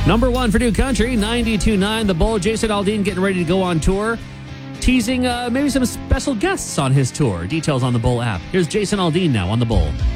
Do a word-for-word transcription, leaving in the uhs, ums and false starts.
Number one for New Country, ninety-two point nine. The Bull, Jason Aldean getting ready to go on tour, teasing uh, maybe some special guests on his tour. Details on the Bull app. Here's Jason Aldean now on the Bull.